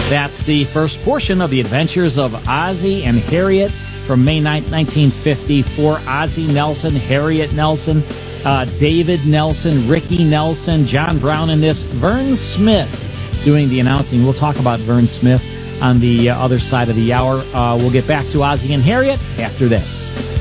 That's the first portion of the adventures of Ozzie and Harriet from May 9th, 1954. Ozzie Nelson, Harriet Nelson, David Nelson, Ricky Nelson, John Brown in this. Vern Smith doing the announcing. We'll talk about Vern Smith on the other side of the hour. We'll get back to Ozzie and Harriet after this.